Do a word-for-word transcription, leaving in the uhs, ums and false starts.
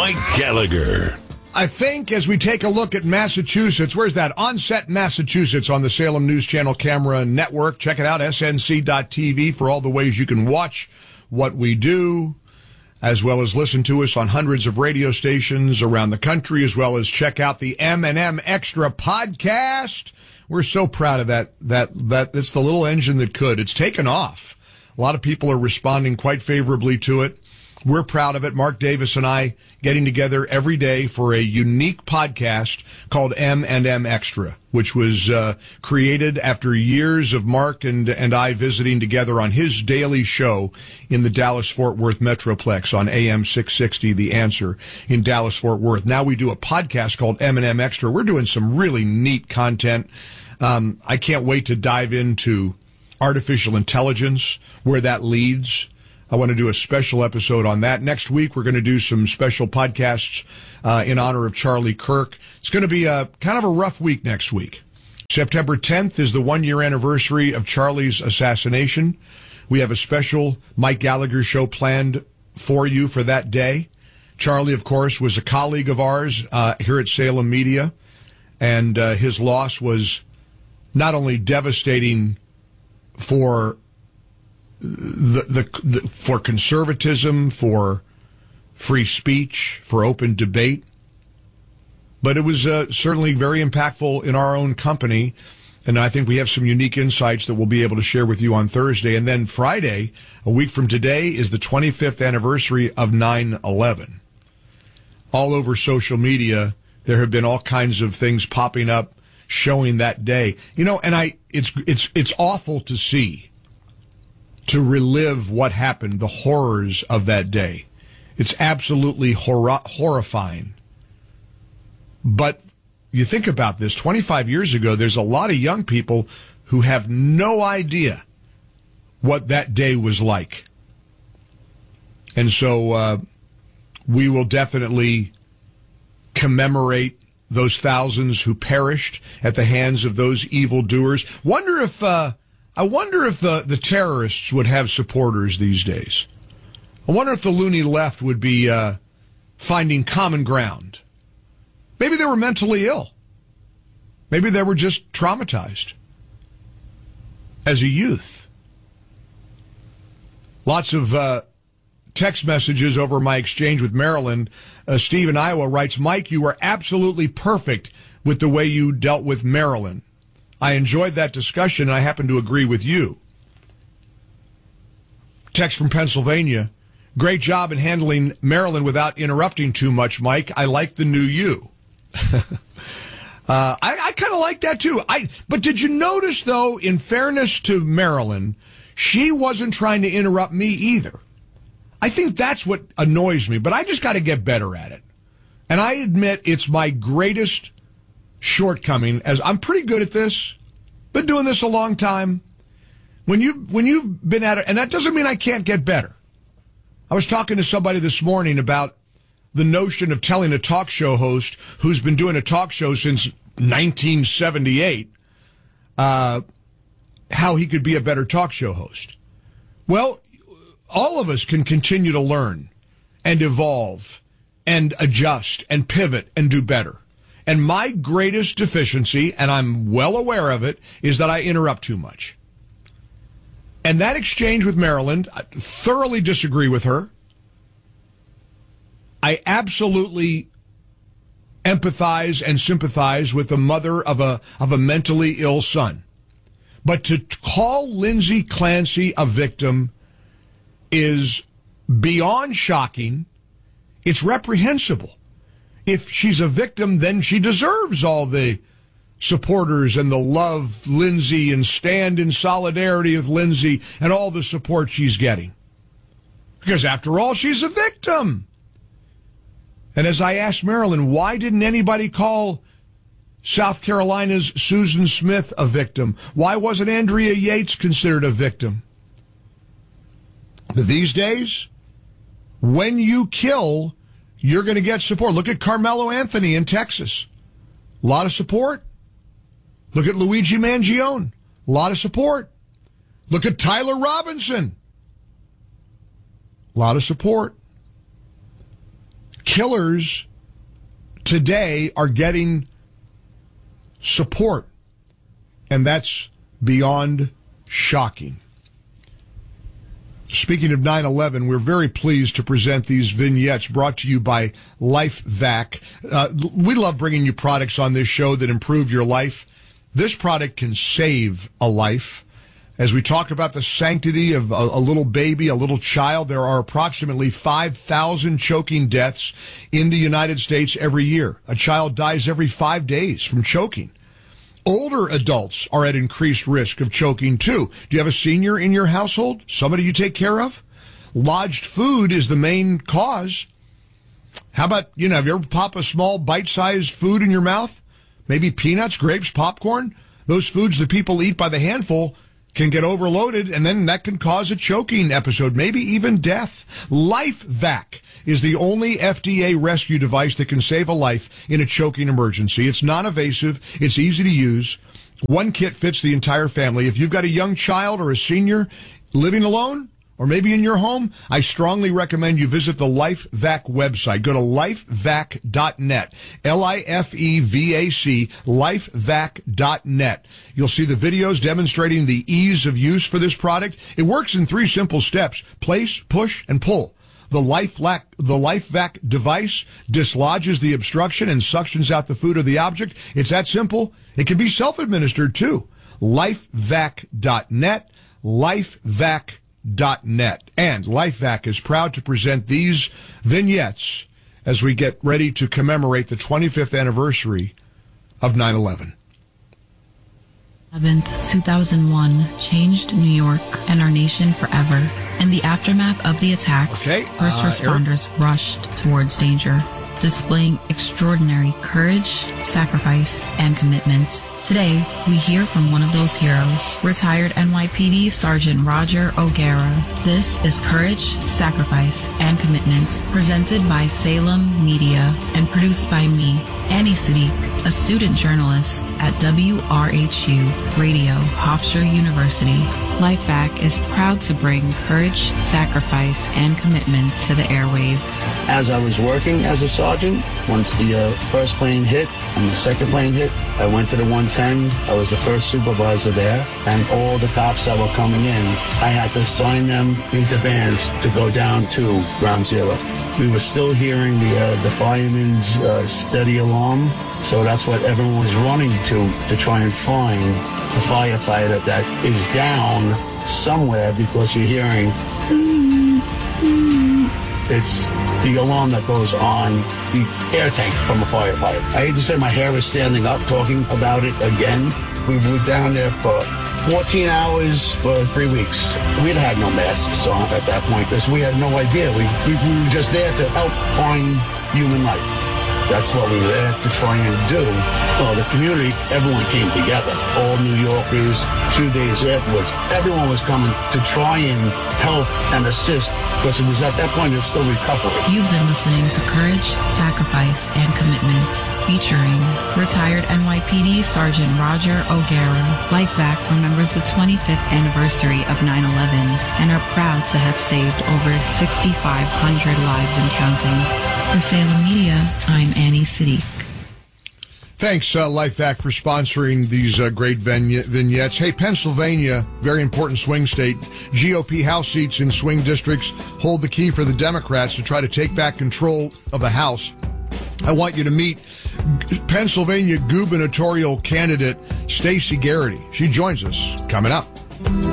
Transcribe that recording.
Mike Gallagher. I think as we take a look at Massachusetts, where's that? Onset, Massachusetts on the Salem News Channel Camera Network. Check it out, S N C dot T V, for all the ways you can watch what we do, as well as listen to us on hundreds of radio stations around the country, as well as check out the M and M Extra podcast. We're so proud of that. That that it's the little engine that could. It's taken off. A lot of people are responding quite favorably to it. We're proud of it. Mark Davis and I getting together every day for a unique podcast called M and M Extra, which was uh, created after years of Mark and, and I visiting together on his daily show in the Dallas-Fort Worth Metroplex on A M six sixty, The Answer in Dallas-Fort Worth. Now we do a podcast called M and M Extra. We're doing some really neat content. Um, I can't wait to dive into artificial intelligence, where that leads. I want to do a special episode on that. Next week, we're going to do some special podcasts uh, in honor of Charlie Kirk. It's going to be a kind of a rough week next week. September tenth is the one-year anniversary of Charlie's assassination. We have a special Mike Gallagher show planned for you for that day. Charlie, of course, was a colleague of ours uh, here at Salem Media, and uh, his loss was not only devastating for The, the the for conservatism, for free speech, for open debate. But it was uh, certainly very impactful in our own company, and I think we have some unique insights that we'll be able to share with you on Thursday. And then Friday, a week from today, is the twenty-fifth anniversary of nine eleven. All over social media, there have been all kinds of things popping up showing that day. You know, and I it's it's it's awful to see, to relive what happened, the horrors of that day. It's absolutely hor- horrifying. But you think about this, twenty-five years ago, there's a lot of young people who have no idea what that day was like. And so uh, we will definitely commemorate those thousands who perished at the hands of those evildoers. Wonder if... Uh, I wonder if the, the terrorists would have supporters these days. I wonder if the loony left would be uh, finding common ground. Maybe they were mentally ill. Maybe they were just traumatized as a youth. Lots of uh, text messages over my exchange with Marilyn. Uh, Steve in Iowa writes, Mike, you were absolutely perfect with the way you dealt with Marilyn. I enjoyed that discussion, and I happen to agree with you. Text from Pennsylvania. Great job in handling Marilyn without interrupting too much, Mike. I like the new you. uh, I, I kind of like that, too. I But did you notice, though, in fairness to Marilyn, she wasn't trying to interrupt me either. I think that's what annoys me, but I just got to get better at it. And I admit it's my greatest shortcoming, as I'm pretty good at this. Been doing this a long time. When you when you've been at it, and that doesn't mean I can't get better. I was talking to somebody this morning about the notion of telling a talk show host who's been doing a talk show since nineteen seventy-eight uh, how he could be a better talk show host. Well, all of us can continue to learn and evolve and adjust and pivot and do better. And my greatest deficiency, and I'm well aware of it, is that I interrupt too much. And that exchange with Marilyn, I thoroughly disagree with her. I absolutely empathize and sympathize with the mother of a of a mentally ill son. But to call Lindsay Clancy a victim is beyond shocking. It's reprehensible. If she's a victim, then she deserves all the supporters and the love Lindsay and stand in solidarity with Lindsay and all the support she's getting. Because after all, she's a victim. And as I asked Marilyn, why didn't anybody call South Carolina's Susan Smith a victim? Why wasn't Andrea Yates considered a victim? But these days, when you kill, you're going to get support. Look at Carmelo Anthony in Texas. A lot of support. Look at Luigi Mangione. A lot of support. Look at Tyler Robinson. A lot of support. killers today are getting support, and that's beyond shocking. Speaking of nine eleven, we're very pleased to present these vignettes brought to you by LifeVac. Uh, we love bringing you products on this show that improve your life. This product can save a life. As we talk about the sanctity of a, a little baby, a little child, there are approximately five thousand choking deaths in the United States every year. A child dies every five days from choking. Older adults are at increased risk of choking, too. Do you have a senior in your household? Somebody you take care of? Lodged food is the main cause. How about, you know, have you ever pop a small bite-sized food in your mouth? Maybe peanuts, grapes, popcorn? Those foods that people eat by the handful can get overloaded, and then that can cause a choking episode, maybe even death. LifeVac is the only F D A rescue device that can save a life in a choking emergency. It's non-invasive. It's easy to use. One kit fits the entire family. If you've got a young child or a senior living alone, or maybe in your home, I strongly recommend you visit the LifeVac website. Go to lifevac dot net, L I F E V A C, lifevac dot net. You'll see the videos demonstrating the ease of use for this product. It works in three simple steps: place, push, and pull. The LifeVac, the LifeVac device dislodges the obstruction and suctions out the food or the object. It's that simple. It can be self-administered, too. lifevac dot net, lifevac dot net. And LifeVac is proud to present these vignettes as we get ready to commemorate the twenty-fifth anniversary of nine eleven. eleventh, two thousand one changed New York and our nation forever. In the aftermath of the attacks, okay, first uh, responders Eric. rushed towards danger, displaying extraordinary courage, sacrifice, and commitment. Today, we hear from one of those heroes, retired N Y P D Sergeant Roger O'Gara. This is Courage, Sacrifice, and Commitment, presented by Salem Media and produced by me, Annie Siddiq, a student journalist at W R H U Radio, Hofstra University. LifeVac is proud to bring courage, sacrifice, and commitment to the airwaves. As I was working as a sergeant, once the uh, first plane hit and the second plane hit, I went to the one ten. I was the first supervisor there, and all the cops that were coming in, I had to sign them into bands to go down to ground zero. We were still hearing the uh, the fireman's uh, steady alarm, so that's what everyone was running to, to try and find the firefighter that is down somewhere, because you're hearing, it's the alarm that goes on the air tank from a firefighter. I hate to say my hair is standing up talking about it again. We were down there for fourteen hours for three weeks. We'd had no masks on at that point because we had no idea. We, we, we were just there to help find human life. That's what we were there to try and do. Well, the community, everyone came together. All New Yorkers, two days afterwards, everyone was coming to try and help and assist, because it was at that point, it was still recovery. You've been listening to Courage, Sacrifice, and Commitment, featuring retired N Y P D Sergeant Roger O'Gara. LifeVac remembers the twenty-fifth anniversary of nine eleven and are proud to have saved over sixty-five hundred lives and counting. For Salem Media, I'm Annie Siddiq. Thanks, uh, LifeVac, for sponsoring these uh, great vign- vignettes. Hey, Pennsylvania, very important swing state. G O P House seats in swing districts hold the key for the Democrats to try to take back control of the House. I want you to meet Pennsylvania gubernatorial candidate Stacey Garrity. She joins us coming up.